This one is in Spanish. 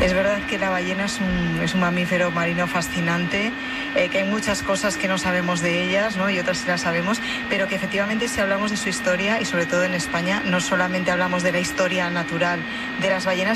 Es verdad que la ballena es un mamífero marino fascinante, que hay muchas cosas que no sabemos de ellas, ¿no? Y otras sí las sabemos, pero que efectivamente si hablamos de su historia, y sobre todo en España, no solamente hablamos de la historia natural de las ballenas,